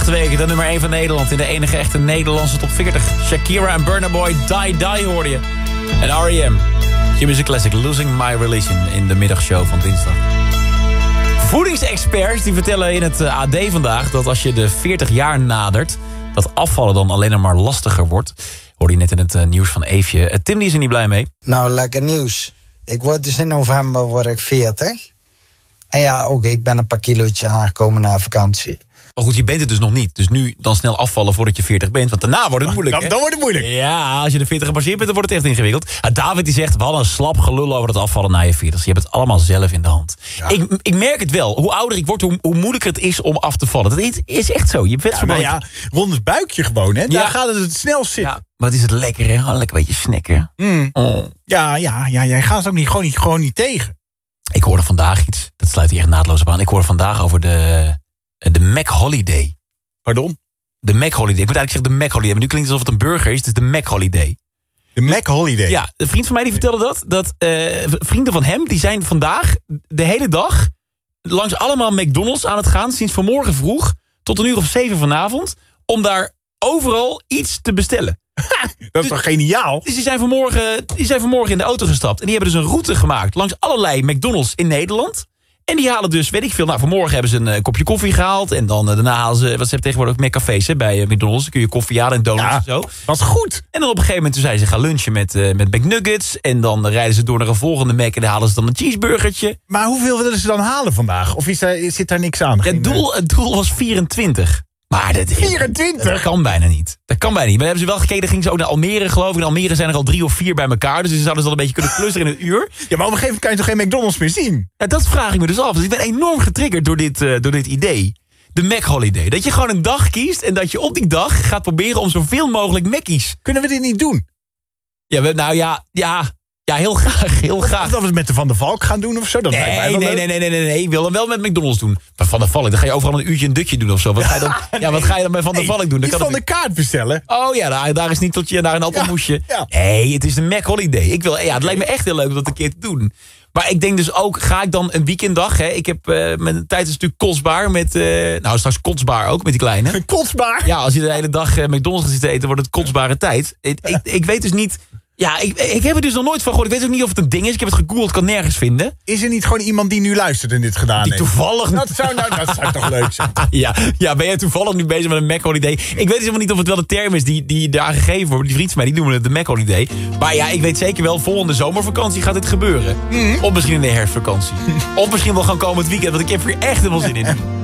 8 weken de nummer 1 van Nederland in de enige echte Nederlandse top 40. Shakira en Burna Boy, Die Die hoorde je. En R.E.M. Q-Music Classic, Losing My Religion in de middagshow van dinsdag. Voedingsexperts die vertellen in het AD vandaag dat als je de 40 jaar nadert, dat afvallen dan alleen maar lastiger wordt. Hoorde je net in het nieuws van Eefje. Tim die is er niet blij mee. Nou, lekker nieuws. Ik word dus in november 40. En ja, ook ik ben een paar kilootjes aangekomen na vakantie. Maar goed, je bent het dus nog niet. Dus nu dan snel afvallen voordat je 40 bent. Want daarna wordt het moeilijk. Dan wordt het moeilijk. Ja, als je de 40 gepasseerd bent, dan wordt het echt ingewikkeld. David die zegt, we hadden een slap gelul over het afvallen na je 40. Je hebt het allemaal zelf in de hand. Ja. Ik merk het wel. Hoe ouder ik word, hoe moeilijker het is om af te vallen. Dat is echt zo. Je hebt rond het buikje gewoon, hè? Daar gaat het snel zitten. Ja, maar het is het lekker, hè? Lekker een beetje snacken. Oh. Ja, jij gaat het ook gewoon niet tegen. Ik hoorde vandaag iets, dat sluit hier echt naadloos op aan. Ik hoorde vandaag over de Mac Holiday. Pardon? De Mac Holiday. Ik moet eigenlijk zeggen de Mac Holiday. Maar nu klinkt het alsof het een burger is. Het is de Mac Holiday. De Mac Holiday? Ja, een vriend van mij die vertelde dat vrienden van hem, die zijn vandaag de hele dag langs allemaal McDonald's aan het gaan. Sinds vanmorgen vroeg tot 7:00 vanavond. Om daar overal iets te bestellen. Dat is toch geniaal? Dus die zijn vanmorgen in de auto gestapt. En die hebben dus een route gemaakt langs allerlei McDonald's in Nederland. En die halen dus, weet ik veel. Nou, vanmorgen hebben ze een kopje koffie gehaald. En dan daarna halen ze, wat ze hebben tegenwoordig ook McCafés bij McDonald's. Dan kun je koffie halen en donuts en zo. Dat is goed. En dan op een gegeven moment zeiden ze gaan lunchen met McNuggets. En dan rijden ze door naar een volgende Mac en dan halen ze dan een cheeseburgertje. Maar hoeveel willen ze dan halen vandaag? Of zit daar niks aan? Het doel was 24. Maar 24? Dat kan bijna niet. Dat kan bijna niet. Maar hebben ze wel gekeken, dan gingen ze ook naar Almere, geloof ik. In Almere zijn er al 3 of 4 bij elkaar. Dus ze zouden ze dan een beetje kunnen clusteren in een uur. Ja, maar op een gegeven moment kan je toch geen McDonald's meer zien? Ja, dat vraag ik me dus af. Dus ik ben enorm getriggerd door dit idee. De Mac Holiday. Dat je gewoon een dag kiest en dat je op die dag gaat proberen om zoveel mogelijk Mackies. Kunnen we dit niet doen? Ja, heel graag. Heel graag. Of dat we het met de Van der Valk gaan doen of zo? Dat Nee. Ik wil hem wel met McDonald's doen. Maar Van der Valk, dan ga je overal een uurtje een dutje doen of zo. Wat ga je dan bij Van der Valk doen? Iets van de kaart bestellen. Oh ja, daar is niet tot je naar een appelmoesje. Ja. Nee, het is de Mac Holiday. Het lijkt me echt heel leuk om dat een keer te doen. Maar ik denk dus ook, ga ik dan een weekenddag? Hè? Ik heb mijn tijd is natuurlijk kostbaar met... straks kotsbaar ook met die kleine. Kotsbaar? Ja, als je de hele dag McDonald's gaat zitten eten, wordt het kotsbare tijd. Ik weet dus niet... Ja, ik heb er dus nog nooit van gehoord. Ik weet ook niet of het een ding is. Ik heb het gegoogeld, kan nergens vinden. Is er niet gewoon iemand die nu luistert en dit gedaan heeft? Toevallig... Dat zou toch leuk zijn? Ja, ben jij toevallig nu bezig met een Mac Holiday? Ik weet dus helemaal niet of het wel de term is die daar gegeven wordt. Die vriend van mij, die noemen het de Mac Holiday. Maar ja, ik weet zeker wel, volgende zomervakantie gaat dit gebeuren. Of misschien in de herfstvakantie. Of misschien wel gaan komend weekend, want ik heb er echt helemaal zin in.